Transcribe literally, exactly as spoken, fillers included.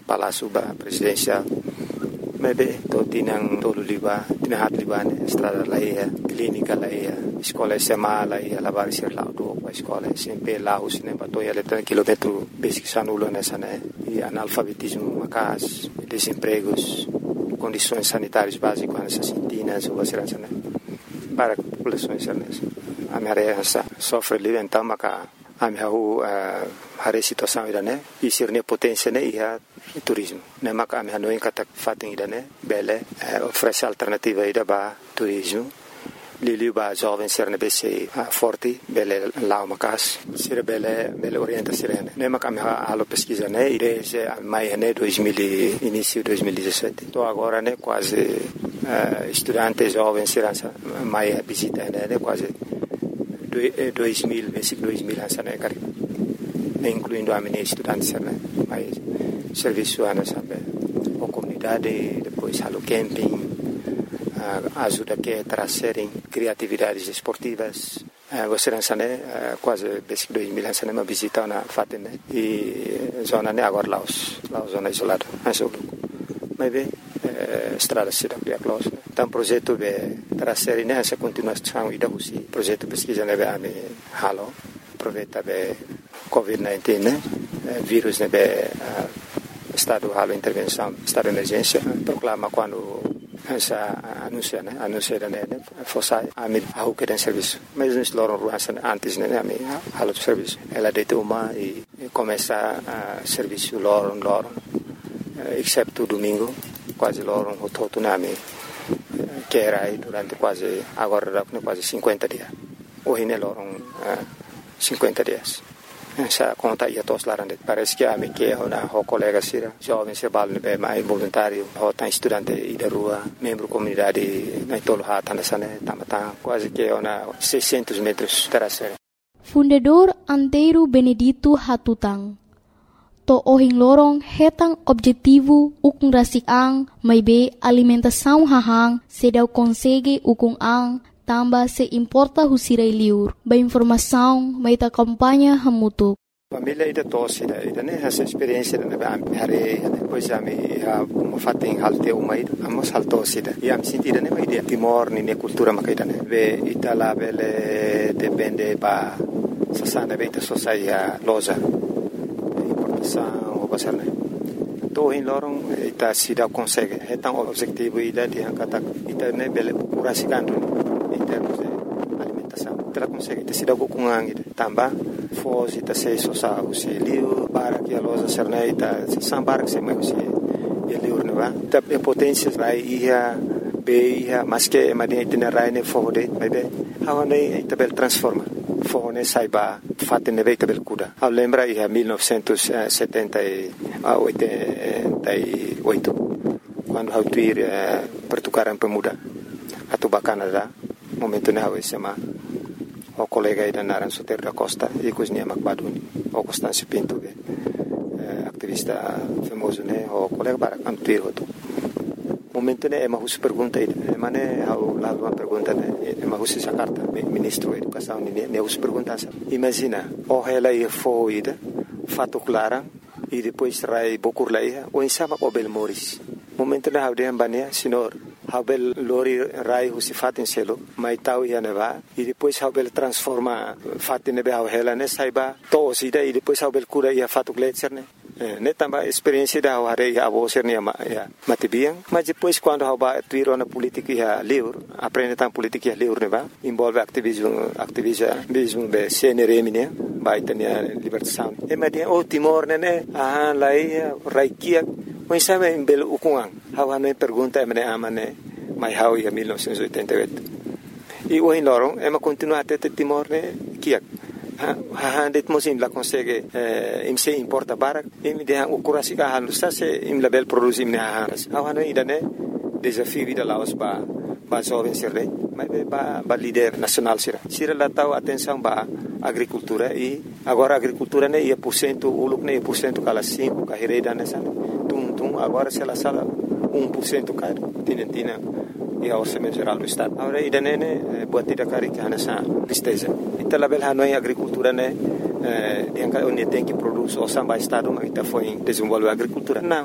Palácio Presidencial. Maybe to tinang tolo liba, tinahat liba ne, estrada laia, clínica laia, escola S M A laia, lavar ser lá do a escola, sempre lá o cinema, to ia letra quilômetro basic sanulo nessa né, e analfabetismo, macas, desempregos, condições sanitárias básicas nessas sintinas, ou assim, né, para a população nessa. A minha área sofre livre, então, maca, a minha a situação ida né, e ser ne potência né, e a turismo. Ne maka ami hanoi kata fating ida né, bele oferece alternativa ida ba turismo. Lili ba jovem ser ne bese forte bele lá macas. Ser bele bele orienta sirene. Ne maka ami halo pesquisa né, desde maio né dois mil início dois mil e dezessete. Tô agora né quase uh, estudante jovem ser maio visita né quase dois mil basic dois mil ansa né cari. Incluindo a minha estudante ser né, mas serviço ana sabe a comunidade, depois halo camping, uh, ajuda que trazerem criatividades esportivas. Uh, você lança né uh, quase basic dois mil lança né uma visita na fatem né e zona né agora lá os lá zona isolada acho mas bem uh, estrada cidade bem close então projeto de trazer né essa continuação e da usi projeto pesquisa né bem halo aproveita bem covid dezenove né vírus né bem estado halo intervenção estado de emergência proclama quando essa anuncia né anuncia né fosse a mim a o que tem serviço mas nos loram ruas antes né a mim halo de serviço ela deita uma e começa a serviço loram loram exceto domingo quase loram o todo na mim que era aí durante quase agora quase cinquenta dias hoje né loram cinquenta dias. Essa conta ia todos lá dentro. Parece que a minha que é uma colega sira, jovem se bala bem mais voluntário, ou tá estudante e da rua, membro comunidade na tolo hata nessa né, tamata quase que é uma seiscentos metros terceira. Fundador Antero Benedito Hatutang. To ohing lorong hetang objetivo ukung rasik ang may be alimentação hahang sedau consegue ukung ang tamba se importa husirai liur. Ba informação may ta kampanya hamutuk. Família ida tosse ida ida né essa experiência né ba hare depois a me uma fatem halte uma ida amos haltosse ida e am sentida né ida timor ni ne cultura makaida né ve itala bele depende ba sasana beta sociedade loja importação ou passar né to em lorong ita sida consegue então objetivo ida dia kata ita né bele curasikan em termos de alimentação. Ela consegue ter sido com ang tamba, foz ita se sosa usi liu para que a loja serne ita sambar que se mai usi liu neva. Ita potência rai ia be ia mas que madin ita rai ne fode mai be. Hawane ita bel transforma. Fone saiba fatte ne ita bel kuda. A lembra ia mil novecentos e setenta e oito quando hautuir pertukaran pemuda atau Canadá momento na hawe sama o colega ida naran Soter da Costa e cozinha Macbaduni o Constâncio Pinto be activista famoso né o colega para antuir hoto momento né é uma russa pergunta ida mane ao lá uma pergunta né é uma russa carta ministro da educação né né russa pergunta imagina o ela ia foi ida fato clara e depois rai bokur laia o insama o bel moris momento né hawe ambania senhor Habel lori rai husi fatin selo mai tau ia neva e depois Habel transforma fatin nebe hau hela ne saiba to sida e depois Habel cura ia fatu gletser ne ne tamba experiência da hare ia abo ser ne ya matibiang mas depois quando haba tuiro na política ia livre aprende tam política ia livre neva envolve ativismo ativismo be C N R M ne vai tenia libertação e madia o Timor ne ah lai rai kia Mas sabe em belo ukungang, hawa no pergunta é mane amane, mai hau ia mil novecentos e oitenta e oito. E o em lorong, é ma continua até Timor né, kiak. Ha ha det mosim la consegue eh, im se importa barak, im de o kurasi ka halu sa se im label produzi im ne haras. Hawa no ida ne desafio vida laos ba ba jovem sirre, mas ba ba líder nacional sira. Sira la tau atenção ba agricultura e agora a agricultura né ia por cento uluk né por cento cala cinco carreira nessa tum tum agora se ela sala um por cento cai tinentina e a orçamento geral do estado agora ida né buat tidak cari que nessa tristeza então label hanoi agricultura né eh yang onde tem que produz o samba estado mas ita foi desenvolver agricultura não